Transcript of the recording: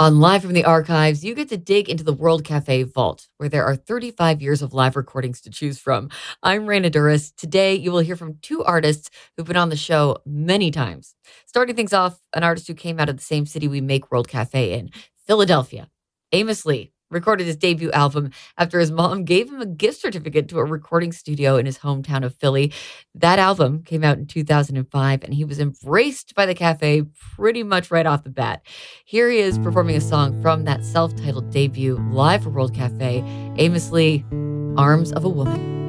On Live from the Archives, you get to dig into the World Cafe vault, where there are 35 years of live recordings to choose from. I'm Raina Duras. Today, you will hear from two artists who've been on the show many times. Starting things off, an artist who came out of the same city we make World Cafe in, Philadelphia. Amos Lee recorded his debut album after his mom gave him a gift certificate to a recording studio in his hometown of Philly. That album came out in 2005, and he was embraced by the cafe pretty much right off the bat. Here he is performing a song from that self-titled debut live for World Cafe, Amos Lee, Arms of a Woman.